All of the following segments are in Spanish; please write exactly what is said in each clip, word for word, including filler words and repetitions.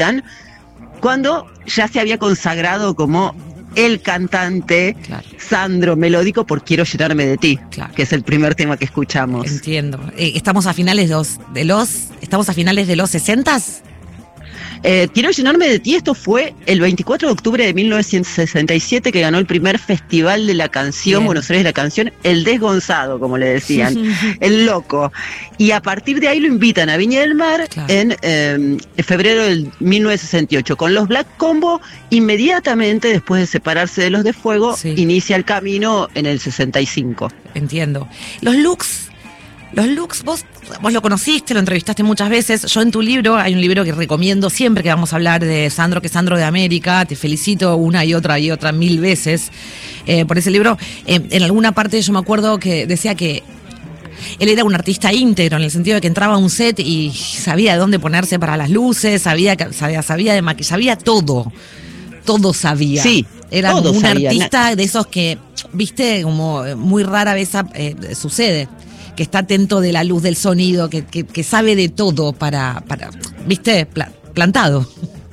cuando ya se había consagrado como el cantante, claro, Sandro Melódico por Quiero llenarme de ti, claro, que es el primer tema que escuchamos. Entiendo. Eh, estamos a finales de los, de los estamos a finales de los sesentas. Eh, Quiero llenarme de ti, esto fue el veinticuatro de octubre de mil novecientos sesenta y siete, que ganó el primer Festival de la Canción, bien, Buenos Aires de la Canción, el desgonzado, como le decían, el loco. Y a partir de ahí lo invitan a Viña del Mar, claro, en, eh, en febrero del mil novecientos sesenta y ocho. Con los Black Combo, inmediatamente después de separarse de los de Fuego, sí, inicia el camino en el sesenta y cinco. Entiendo. Los looks... Los looks, vos, vos lo conociste, lo entrevistaste muchas veces. Yo en tu libro, hay un libro que recomiendo siempre que vamos a hablar de Sandro, que es Sandro de América. Te felicito una y otra y otra mil veces eh, por ese libro. Eh, en alguna parte yo me acuerdo que decía que él era un artista íntegro, en el sentido de que entraba a un set y sabía de dónde ponerse para las luces, sabía, sabía, sabía de maquillaje, sabía todo. Todo sabía. Sí, era todo como un sabía, artista de esos que, viste, como muy rara vez eh, sucede. Que está atento de la luz, del sonido, que, que, que sabe de todo para, para viste, Pla, plantado.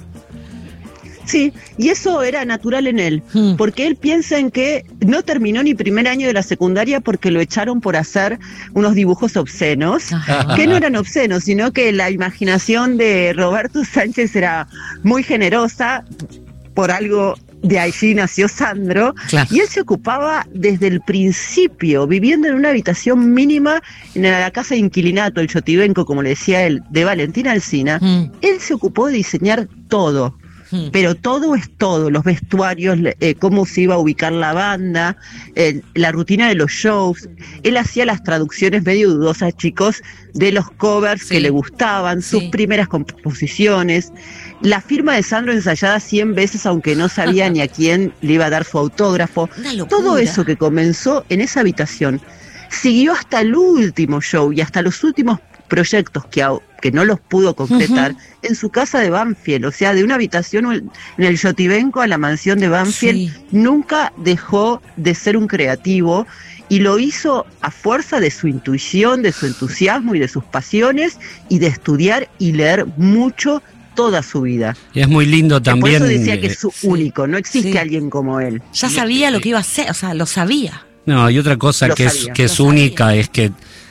Sí, y eso era natural en él, hmm. porque él piensa en que no terminó ni primer año de la secundaria porque lo echaron por hacer unos dibujos obscenos, ajá, que no eran obscenos, sino que la imaginación de Roberto Sánchez era muy generosa, por algo de allí nació Sandro, claro, y él se ocupaba desde el principio, viviendo en una habitación mínima en la casa de inquilinato, el Chotibenco, como le decía él, de Valentín Alsina. Mm. Él se ocupó de diseñar todo, mm. pero todo es todo, los vestuarios, eh, cómo se iba a ubicar la banda, eh, la rutina de los shows. Él hacía las traducciones medio dudosas, chicos, de los covers, sí, que le gustaban, sus sí. primeras composiciones. La firma de Sandro ensayada cien veces, aunque no sabía ni a quién le iba a dar su autógrafo. Todo eso que comenzó en esa habitación siguió hasta el último show y hasta los últimos proyectos que, que no los pudo concretar, uh-huh, en su casa de Banfield. O sea, de una habitación en el Chotibenco a la mansión de Banfield, sí, nunca dejó de ser un creativo. Y lo hizo a fuerza de su intuición, de su entusiasmo y de sus pasiones, y de estudiar y leer mucho toda su vida. Y es muy lindo también. Por eso decía que es su sí, único, no existe sí. alguien como él. Ya sabía lo que iba a hacer, o sea, lo sabía. No, y otra cosa lo que sabía, es, que es única es que,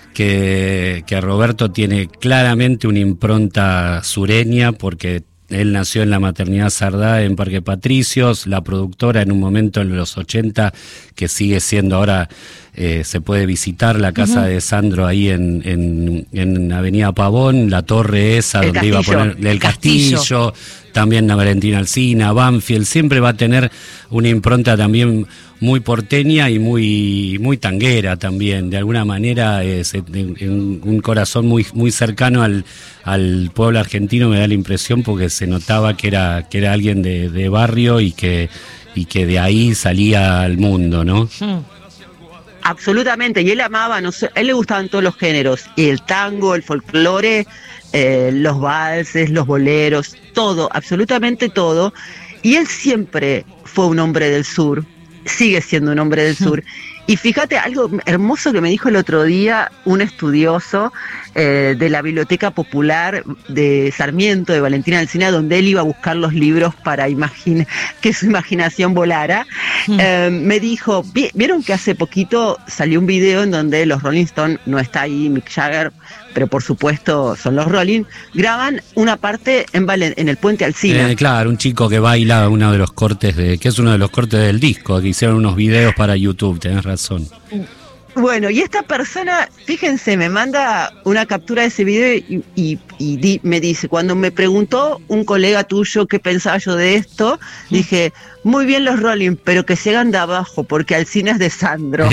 que, que Roberto tiene claramente una impronta sureña, porque él nació en la maternidad Sardá en Parque Patricios, la productora en un momento en los ochenta, que sigue siendo ahora, eh, se puede visitar la casa, uh-huh, de Sandro ahí en, en, en Avenida Pavón, la torre esa el donde castillo. iba a poner el castillo, castillo, también la Valentina Alsina, Banfield, siempre va a tener una impronta también muy porteña y muy muy tanguera también, de alguna manera es en, en un corazón muy muy cercano al, al pueblo argentino, me da la impresión, porque se notaba que era que era alguien de, de barrio y que y que de ahí salía al mundo, ¿no? Hmm. Absolutamente, y él amaba, no sé, a él le gustaban todos los géneros, y el tango, el folclore, eh, los valses, los boleros, todo, absolutamente todo, y él siempre fue un hombre del sur, sigue siendo un hombre del sur. Y fíjate, algo hermoso que me dijo el otro día un estudioso eh, de la Biblioteca Popular de Sarmiento, de Valentina Alsina, donde él iba a buscar los libros para imaginar que su imaginación volara. Mm. Eh, me dijo, ¿vieron que hace poquito salió un video en donde los Rolling Stones, no está ahí Mick Jagger, pero por supuesto son los Rolling, graban una parte en, Valen- en el Puente Alsina? Eh, claro, un chico que baila uno de los cortes, de que es uno de los cortes del disco, que hicieron unos videos para YouTube, tenés razón. Bueno, y esta persona, fíjense, me manda una captura de ese video y, y, y di, me dice, cuando me preguntó un colega tuyo qué pensaba yo de esto, dije, muy bien los Rolling, pero que se hagan de abajo, porque Alsina es de Sandro.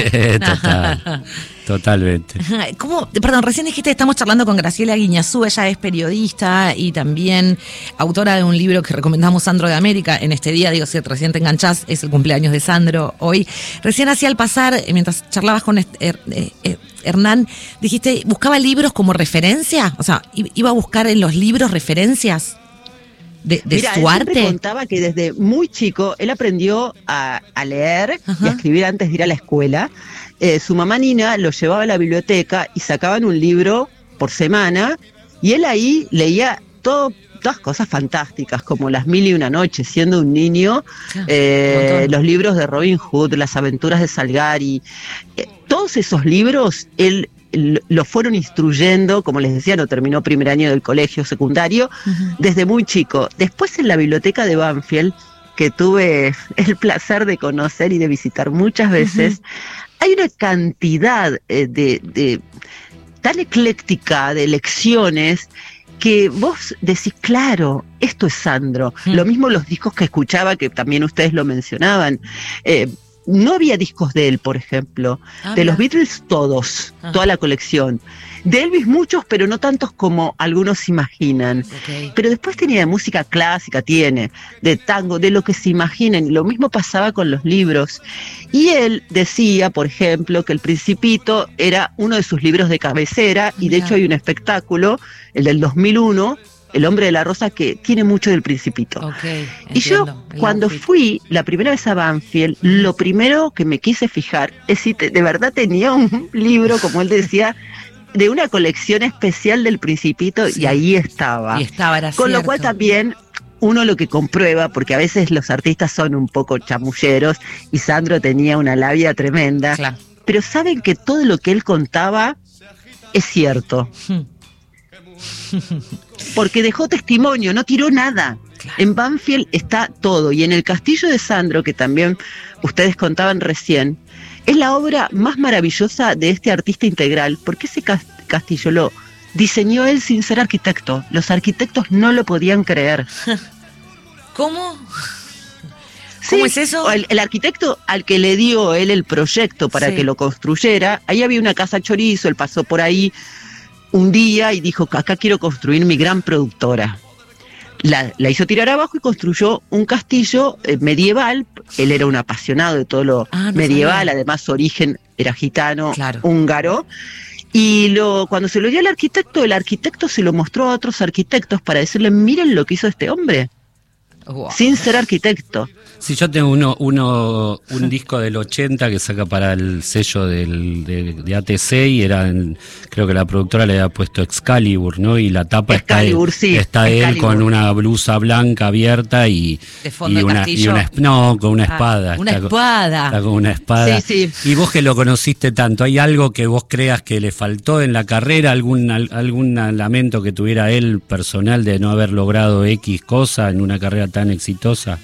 Total, totalmente. ¿Cómo? Perdón, recién dijiste que estamos charlando con Graciela Guiñazú, ella es periodista y también autora de un libro que recomendamos, Sandro de América. En este día, digo, si recién te enganchás, es el cumpleaños de Sandro hoy. Recién hacía al pasar, mientras charlabas con eh, eh, Hernán, dijiste, ¿buscaba libros como referencia? O sea, ¿iba a buscar en los libros referencias de, de Mira, su él arte? Siempre contaba que desde muy chico él aprendió a, a leer, ajá, y a escribir antes de ir a la escuela. Eh, su mamá Nina lo llevaba a la biblioteca y sacaban un libro por semana y él ahí leía todo todas cosas fantásticas, como Las Mil y Una Noches, siendo un niño, Claro, eh, un los libros de Robin Hood, Las Aventuras de Salgari, eh, todos esos libros, él lo fueron instruyendo, como les decía, no terminó primer año del colegio secundario, uh-huh. desde muy chico. Después en la biblioteca de Banfield, que tuve el placer de conocer y de visitar muchas veces, uh-huh. hay una cantidad eh, de, de tan ecléctica de lecciones que vos decís, claro, esto es Sandro. Uh-huh. Lo mismo los discos que escuchaba, que también ustedes lo mencionaban. Eh, No había discos de él, por ejemplo. Ah, de los Beatles, todos, ah. toda la colección. De Elvis, muchos, pero no tantos como algunos imaginan. Okay. Pero después tenía de música clásica, tiene, de tango, de lo que se imaginen. Lo mismo pasaba con los libros. Y él decía, por ejemplo, que El Principito era uno de sus libros de cabecera, y de yeah. hecho hay un espectáculo, el del dos mil uno, El Hombre de la Rosa, que tiene mucho del Principito. Okay, y yo, cuando outfit. fui la primera vez a Banfield, lo primero que me quise fijar es si te, de verdad tenía un libro, como él decía, de una colección especial del Principito, sí. y ahí estaba. Y estaba, era Con cierto. Lo cual también uno lo que comprueba, porque a veces los artistas son un poco chamulleros, y Sandro tenía una labia tremenda, claro. pero saben que todo lo que él contaba es cierto. Hmm. Porque dejó testimonio, no tiró nada. Claro. En Banfield está todo, y en el Castillo de Sandro, que también ustedes contaban recién, es la obra más maravillosa de este artista integral, porque ese castillo lo diseñó él sin ser arquitecto. Los arquitectos no lo podían creer. ¿Cómo? Sí, ¿Cómo es eso? El, el arquitecto al que le dio él el proyecto para sí. que lo construyera, ahí había una casa chorizo, él pasó por ahí un día y dijo, acá quiero construir mi gran productora. La, la hizo tirar abajo y construyó un castillo eh, medieval. Él era un apasionado de todo lo ah, no medieval, sabía. Además su origen era gitano, claro. húngaro. Y lo, cuando se lo dio al arquitecto, el arquitecto se lo mostró a otros arquitectos para decirle, miren lo que hizo este hombre, wow. sin ser arquitecto. Sí, yo tengo uno, uno, un disco del ochenta que saca para el sello del, de, de A T C, y era, en, creo que la productora le había puesto Excalibur, ¿no? Y la tapa Excalibur, está, sí, está él con una blusa blanca abierta y, de fondo y, una, y una, no, con una espada. Ah, una está espada. Con, está con una espada. Sí, sí. Y vos que lo conociste tanto, ¿hay algo que vos creas que le faltó en la carrera? ¿Algún, algún lamento que tuviera él personal de no haber logrado X cosa en una carrera tan exitosa?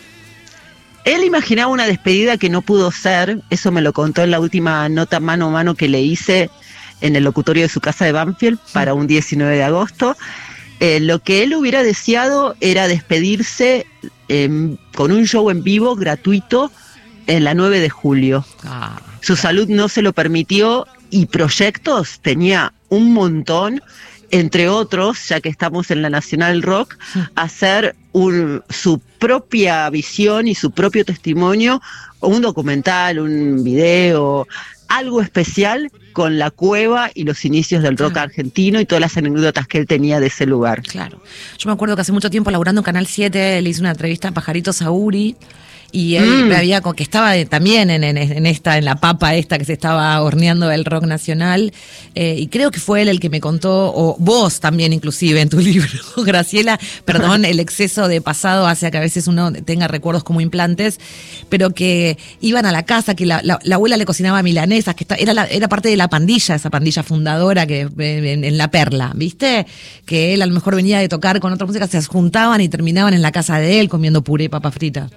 Él imaginaba una despedida que no pudo ser, eso me lo contó en la última nota mano a mano que le hice en el locutorio de su casa de Banfield para un diecinueve de agosto. Eh, lo que él hubiera deseado era despedirse eh, con un show en vivo gratuito en la nueve de julio. Ah, Su salud no se lo permitió, y proyectos tenía un montón. Entre otros, ya que estamos en la Nacional Rock, hacer un, su propia visión y su propio testimonio, un documental, un video, algo especial con la cueva y los inicios del rock claro. argentino y todas las anécdotas que él tenía de ese lugar. Claro. Yo me acuerdo que hace mucho tiempo, laburando en Canal siete, le hice una entrevista a Pajarito Sauri. Y él mm. me había, que estaba también en, en, en esta, en la papa esta que se estaba horneando el rock nacional, eh, y creo que fue él el que me contó, o vos también inclusive en tu libro, Graciela, perdón, el exceso de pasado hace que a veces uno tenga recuerdos como implantes, pero que iban a la casa, que la, la, la abuela le cocinaba milanesas, que está, era, la, era parte de la pandilla, esa pandilla fundadora que en, en La Perla, ¿viste? Que él a lo mejor venía de tocar con otra música, se juntaban y terminaban en la casa de él comiendo puré y papa frita.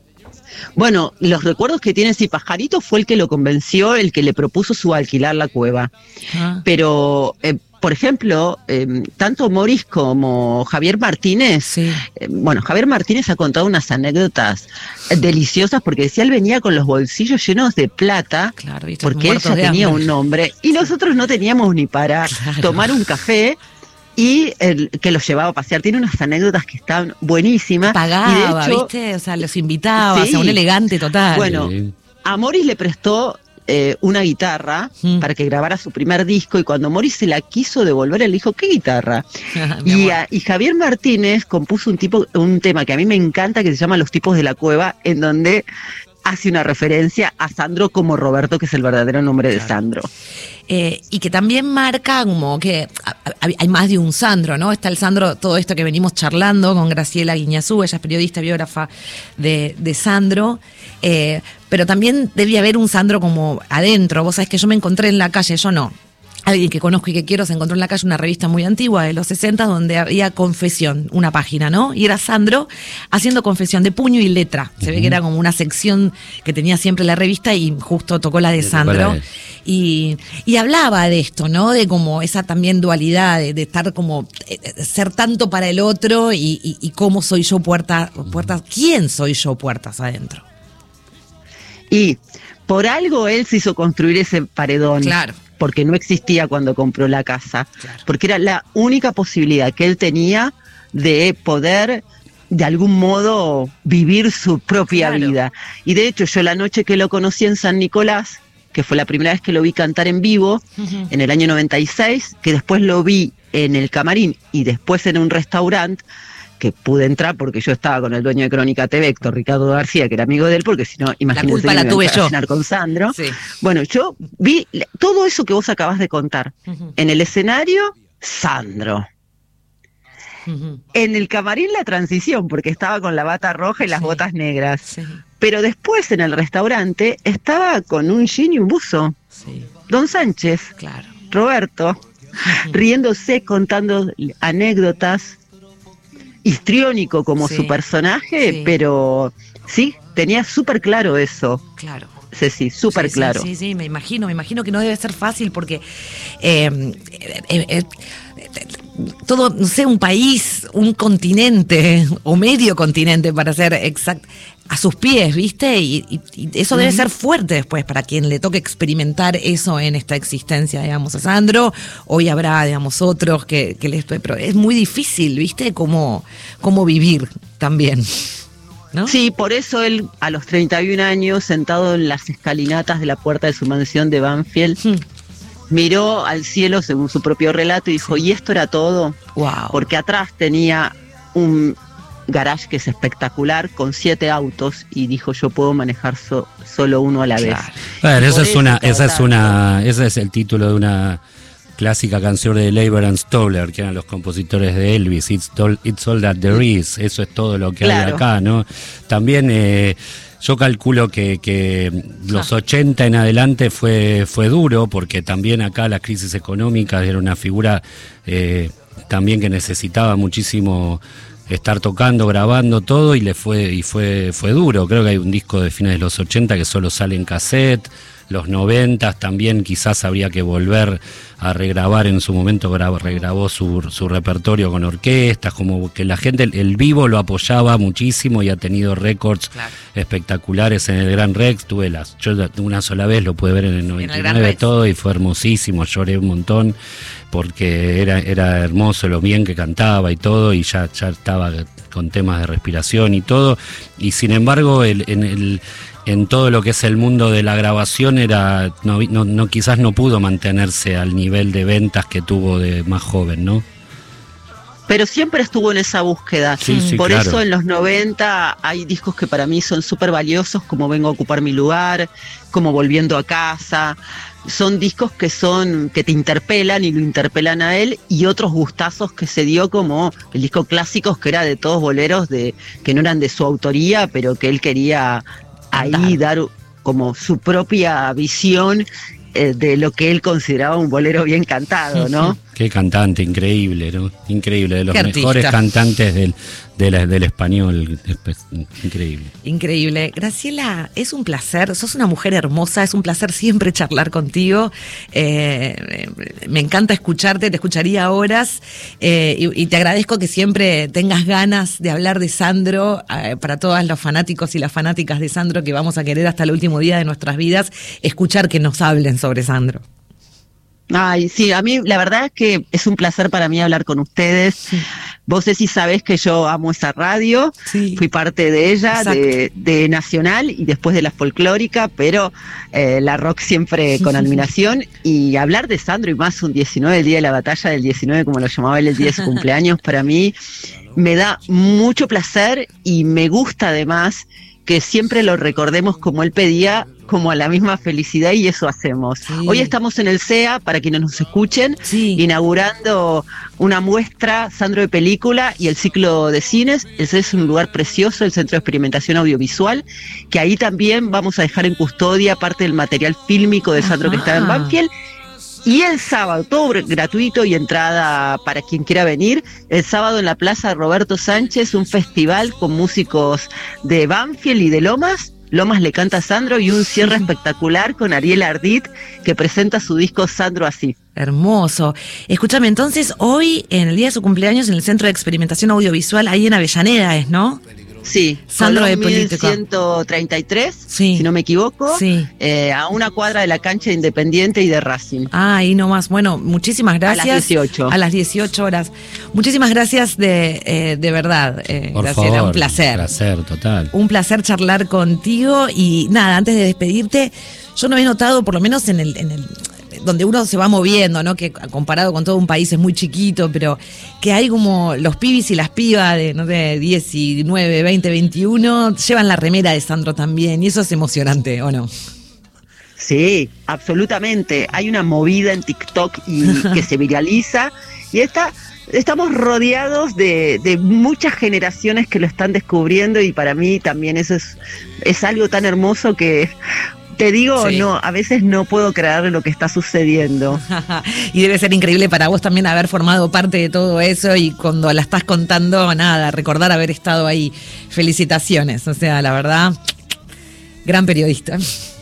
Bueno, los recuerdos que tiene ese Pajarito fue el que lo convenció, el que le propuso su alquilar la cueva. Ah. Pero, eh, por ejemplo, eh, tanto Morris como Javier Martínez, sí. eh, bueno, Javier Martínez ha contado unas anécdotas deliciosas, porque decía, él venía con los bolsillos llenos de plata, claro, porque él ya tenía hambre. Un nombre, y nosotros no teníamos ni para claro. tomar un café. Y el que los llevaba a pasear. Tiene unas anécdotas que están buenísimas. Pagaba, y de hecho, ¿viste? O sea, los invitaba, sí. o sea, un elegante total. Bueno, a Morris le prestó eh, una guitarra mm. para que grabara su primer disco, y cuando Morris se la quiso devolver, él dijo, ¿qué guitarra? y, a, y Javier Martínez compuso un tipo, un tema que a mí me encanta, que se llama Los Tipos de la Cueva, en donde hace una referencia a Sandro como Roberto, que es el verdadero nombre claro. de Sandro. Eh, y que también marca como que hay más de un Sandro, ¿no? Está el Sandro, todo esto que venimos charlando con Graciela Guiñazú, ella es periodista, biógrafa de, de Sandro, eh, pero también debía haber un Sandro como adentro. Vos sabés que yo me encontré en la calle, yo no. Alguien que conozco y que quiero se encontró en la calle una revista muy antigua de los sesenta donde había confesión, una página, ¿no? Y era Sandro haciendo confesión de puño y letra. Se uh-huh. ve que era como una sección que tenía siempre la revista y justo tocó la de Sandro. La y, y hablaba de esto, ¿no? De como esa también dualidad, de, de estar como, de ser tanto para el otro y, y, y cómo soy yo puerta, puertas, ¿quién soy yo puertas adentro? Y por algo él se hizo construir ese paredón. Claro. Porque no existía cuando compró la casa, claro. porque era la única posibilidad que él tenía de poder de algún modo vivir su propia claro. vida. Y de hecho yo la noche que lo conocí en San Nicolás, que fue la primera vez que lo vi cantar en vivo, uh-huh. en el año noventa y seis, que después lo vi en el camarín y después en un restaurante, que pude entrar porque yo estaba con el dueño de Crónica T V, Héctor Ricardo García, que era amigo de él, porque si no, imagínate, la culpa la tuve yo. Con Sandro. Sí. Bueno, yo vi todo eso que vos acabas de contar. Uh-huh. En el escenario, Sandro. Uh-huh. En el camarín, la transición, porque estaba con la bata roja y las sí. botas negras. Sí. Pero después, en el restaurante, estaba con un jean y un buzo. Sí. Don Sánchez, claro. Roberto, uh-huh. riéndose, contando anécdotas. Histriónico como sí, su personaje, sí. pero sí, tenía súper claro eso. Claro. Ceci, súper sí, claro. Sí, sí, sí, me imagino, me imagino que no debe ser fácil porque eh, eh, eh, eh, todo, no sé, un país, un continente o medio continente para ser exacto, a sus pies, ¿viste? Y, y, y eso debe uh-huh. ser fuerte después para quien le toque experimentar eso en esta existencia, digamos. A Sandro, hoy habrá, digamos, otros que, que les... Pero es muy difícil, ¿viste? Cómo, cómo vivir también, ¿no? Sí, por eso él, a los treinta y un años, sentado en las escalinatas de la puerta de su mansión de Banfield, hmm. miró al cielo según su propio relato y dijo, ¿y esto era todo? Wow. Porque atrás tenía un garage que es espectacular, con siete autos, y dijo, yo puedo manejar so, solo uno a la vez. Claro. Bueno, eso es una, esa es una, ese es el título de una clásica canción de Leiber and Stoller, que eran los compositores de Elvis, It's All, It's all That There Is, eso es todo lo que claro. hay acá, ¿no? También eh, yo calculo que, que los ochenta en adelante fue, fue duro, porque también acá la crisis económica era una figura eh, también que necesitaba muchísimo estar tocando, grabando todo, y le fue y fue fue duro. Creo que hay un disco de fines de los ochenta que solo sale en cassette. Los noventa también quizás habría que volver a regrabar. En su momento grabó, regrabó su, su repertorio con orquestas, como que la gente, el, el vivo lo apoyaba muchísimo y ha tenido récords claro. espectaculares en el Gran Rex. Tuve las, yo una sola vez lo pude ver en el noventa y nueve todo y fue hermosísimo, lloré un montón porque era, era hermoso lo bien que cantaba y todo, y ya, ya estaba con temas de respiración y todo, y sin embargo el, en el en todo lo que es el mundo de la grabación era no, no, no quizás no pudo mantenerse al nivel de ventas que tuvo de más joven, ¿no? Pero siempre estuvo en esa búsqueda. Sí, sí, Por claro. eso en los noventa hay discos que para mí son súper valiosos, como Vengo a ocupar mi lugar, como Volviendo a casa. Son discos que son que te interpelan y lo interpelan a él, y otros gustazos que se dio, como el disco Clásicos, que era de todos boleros de que no eran de su autoría, pero que él quería ahí dar como su propia visión eh, de lo que él consideraba un bolero bien cantado, ¿no? Qué cantante, increíble, ¿no? Increíble, de los mejores cantantes del, de la, del español, increíble. Increíble. Graciela, es un placer, sos una mujer hermosa, es un placer siempre charlar contigo, eh, me encanta escucharte, te escucharía horas, eh, y, y te agradezco que siempre tengas ganas de hablar de Sandro, eh, para todos los fanáticos y las fanáticas de Sandro, que vamos a querer hasta el último día de nuestras vidas, escuchar que nos hablen sobre Sandro. Ay, sí, a mí la verdad es que es un placer para mí hablar con ustedes. Sí. Vos, Ceci, sabés que yo amo esa radio, sí. Fui parte de ella, de, de Nacional y después de la folclórica, pero eh, la rock siempre con admiración. Y hablar de Sandro, y más un diecinueve, el día de la batalla del diecinueve, como lo llamaba él, el día de su cumpleaños, para mí me da mucho placer, y me gusta además que siempre lo recordemos como él pedía, como a la misma felicidad, y eso hacemos. Sí. Hoy estamos en el C E A, para quienes nos escuchen, sí. inaugurando una muestra, Sandro, de película y el ciclo de cines. Ese es un lugar precioso, el Centro de Experimentación Audiovisual, que ahí también vamos a dejar en custodia parte del material fílmico de Sandro, Ajá. que estaba en Banfield. Y el sábado, todo gratuito y entrada para quien quiera venir, el sábado en la Plaza Roberto Sánchez, un festival con músicos de Banfield y de Lomas. Lomas le canta a Sandro, y un cierre espectacular con Ariel Ardit, que presenta su disco Sandro Así. Hermoso. Escúchame, entonces hoy, en el día de su cumpleaños, en el Centro de Experimentación Audiovisual, ahí en Avellaneda, ¿es, no? Sí, Sandro de mil ciento treinta y tres, sí. si no me equivoco, sí. eh, a una cuadra de la cancha de Independiente y de Racing. Ah, ahí nomás. Bueno, muchísimas gracias. A las dieciocho. A las dieciocho horas. Muchísimas gracias de, eh, de verdad, eh, Por Graciela, favor, un placer. Un placer, total. Un placer charlar contigo, y nada, antes de despedirte, yo no he notado, por lo menos en el... En el donde uno se va moviendo, ¿no? Que comparado con todo un país es muy chiquito, pero que hay como los pibis y las pibas de, no sé, diecinueve, veinte, veintiuno, llevan la remera de Sandro también, y eso es emocionante, ¿o no? Sí, absolutamente. Hay una movida en TikTok y que se viraliza, y esta... Estamos rodeados de, de muchas generaciones que lo están descubriendo, y para mí también eso es, es algo tan hermoso que... Te digo, sí. no, a veces no puedo creer lo que está sucediendo. Y debe ser increíble para vos también haber formado parte de todo eso, y cuando la estás contando, nada, recordar haber estado ahí. Felicitaciones, o sea, la verdad, gran periodista.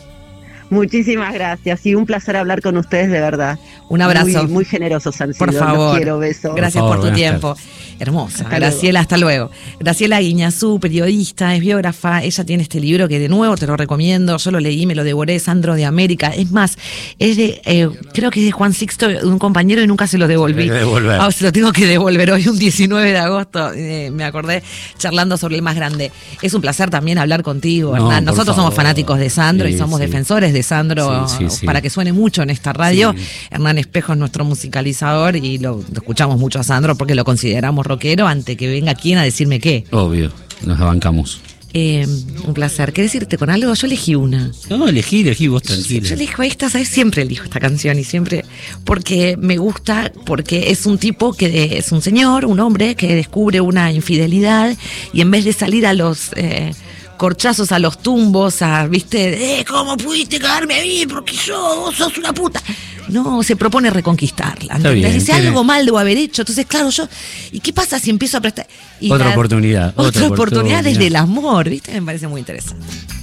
Muchísimas gracias, y un placer hablar con ustedes, de verdad. Un abrazo. Muy, muy generosos han sido. Por favor. Los quiero, beso. Gracias por, favor, por tu tiempo. Tardes. Hermosa. Hasta Graciela, luego. hasta luego. Graciela Guiñazú, periodista, es biógrafa. Ella tiene este libro que de nuevo te lo recomiendo. Yo lo leí, me lo devoré, Sandro de América. Es más, es de, eh, creo que es de Juan Sixto, de un compañero, y nunca se lo devolví. Ah, se lo tengo que devolver hoy, un diecinueve de agosto. Eh, me acordé charlando sobre el más grande. Es un placer también hablar contigo, no, Hernán. Nosotros somos fanáticos de Sandro, sí, y somos sí. defensores de Sandro, sí, sí, sí. para que suene mucho en esta radio. Sí. Hernán Espejo es nuestro musicalizador, y lo, lo escuchamos mucho a Sandro porque lo consideramos rockero, antes que venga quien a decirme qué. Obvio, nos abancamos. Eh, un placer. ¿Querés irte con algo? Yo elegí una. No, elegí, elegí vos, tranquila. Yo, yo elijo esta, ¿sabes? Siempre elijo esta canción, y siempre porque me gusta, porque es un tipo que es un señor, un hombre que descubre una infidelidad, y en vez de salir a los... Eh, corchazos, a los tumbos, a, viste, eh, ¿cómo pudiste cagarme a mí? Porque yo, vos sos una puta. No, se propone reconquistarla. Entonces, dice, algo mal debo haber hecho. Entonces, claro, yo, ¿y qué pasa si empiezo a prestar? Y otra la, oportunidad. Otra, otra oportunidad, oportunidad desde el amor, ¿viste? Me parece muy interesante.